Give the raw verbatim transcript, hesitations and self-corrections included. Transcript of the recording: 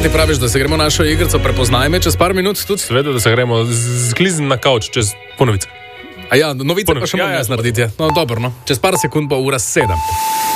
ti praviš, da se gremo našo igrico Prepoznaj me čez par minut tudi? Seveda, da se gremo z klizn na kavč čez ponovice. A ja, novice Ponovic. pa še Ja, moram ja, jaz narediti. No, dobro, no. Čez par sekund pa ura sedem.